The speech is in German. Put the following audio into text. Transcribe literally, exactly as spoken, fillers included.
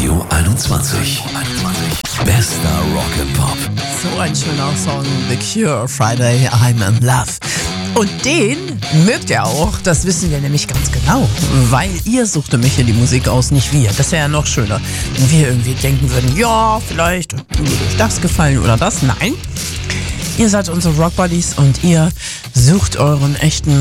Radio einundzwanzig. Bester Rock and Pop. So ein schöner Song, The Cure, Friday, I'm in Love. Und den mögt ihr auch, das wissen wir nämlich ganz genau, weil ihr suchte mich hier die Musik aus, nicht wir. Das wäre ja noch schöner, wenn wir irgendwie denken würden, ja, vielleicht würde euch das gefallen oder das. Nein, ihr seid unsere Rock Buddies und ihr sucht euren echten